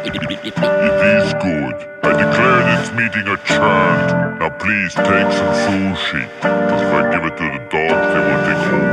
It is good. I declare this meeting adjourned. Now please take some sushi. Because if I give it to the dogs, they will take over.